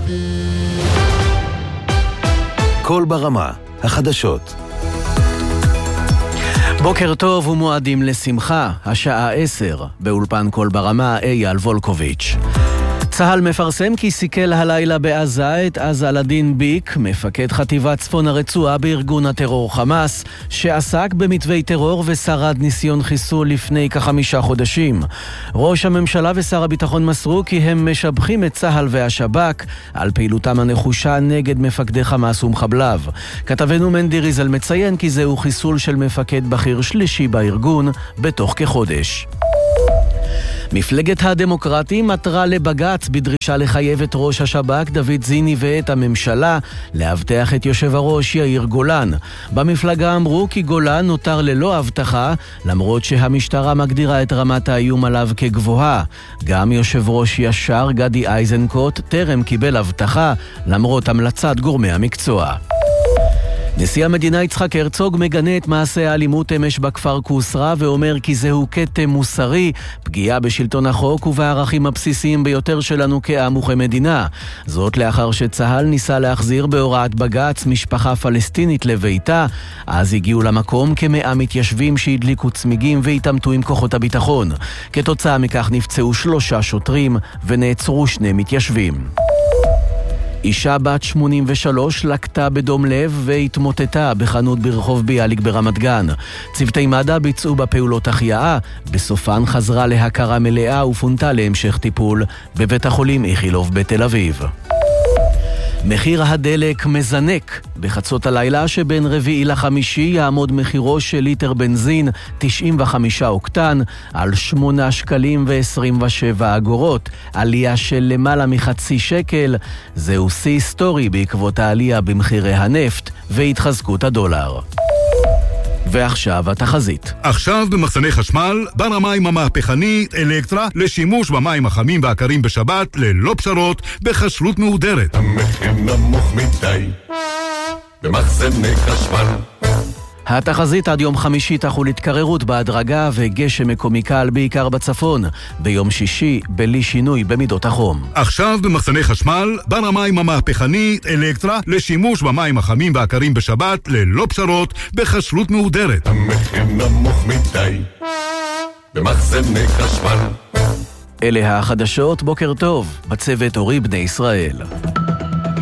קול ברמה, החדשות. בוקר טוב ומועדים לשמחה, השעה 10, באולפן קול ברמה, אייל וולקוביץ'. צהל מפרסם כי סיכל הלילה בעזה את עז-אלדין ביק, מפקד חטיבת צפון הרצועה בארגון הטרור חמאס, שעסק במתווי טרור ושרד ניסיון חיסול לפני כ5 חודשים. ראש הממשלה ושר הביטחון מסרו כי הם משבחים את צהל והשב"כ על פעילותם הנחושה נגד מפקדי חמאס ומחבליו. כתבנו מנדי ריזל מציין כי זהו חיסול של מפקד בכיר שלישי בארגון בתוך כחודש. מפלגת הדמוקרטים עתרה לבג"ץ בדרישה לחייב את ראש השב"כ דוד זיני ואת הממשלה לאבטח את יושב הראש יאיר גולן. במפלגה אמרו כי גולן נותר ללא הבטחה, למרות שהמשטרה מגדירה את רמת האיום עליו כגבוהה. גם יושב ראש ישר גדי איזנקוט טרם קיבל הבטחה, למרות המלצת גורמי המקצוע. נשיא המדינה יצחק הרצוג מגנה את מעשה האלימות אמש בכפר קוסרה ואומר כי זהו כתם מוסרי, פגיעה בשלטון החוק ובערכים הבסיסיים ביותר שלנו כעם וכמדינה. זאת לאחר שצהל ניסה להחזיר בהוראת בג"ץ משפחה פלסטינית לביתה, אז הגיעו למקום כ100 מתיישבים שהדליקו צמיגים והתעמתו עם כוחות הביטחון. כתוצאה מכך נפצעו 3 שוטרים ונעצרו 2 מתיישבים. אישה בת 83 לקטה בדום לב והתמוטטה בחנות ברחוב ביאליק ברמת גן. צוותי מד"א ביצעו בפעולות החייאה, בסופן חזרה להכרה מלאה ופונתה להמשך טיפול בבית החולים איכילוב בתל אביב. מחיר הדלק מזנק. בחצות הלילה שבין 4 ל-5 יעמוד מחירו של ליטר בנזין 95 אוקטן על 8 שקלים ו27 אגורות, עלייה של למעלה מחצי שקל. זהו שיא היסטורי בעקבות העלייה במחירי הנפט והתחזקות הדולר. ועכשיו התחזית. עכשיו במחסני חשמל, בר המים המהפכנית אלקטרה לשימוש במים החמים והקרים בשבת ללא פשרות בכשרות מהודרת. המחיר נמוך מדי במחסני חשמל. התחזית עד יום חמישי תחול התקררות בהדרגה וגשם מקומי קל בעיקר בצפון. ביום שישי בלי שינוי במידות החום. עכשיו במחסני חשמל, בר המים המהפכנית אלקטרה לשימוש במים החמים והקרים בשבת ללא פשרות בכשרות מהודרת. המחיר נמוך מדי במחסני חשמל. אלה החדשות, בוקר טוב, בצוות אורי בני ישראל.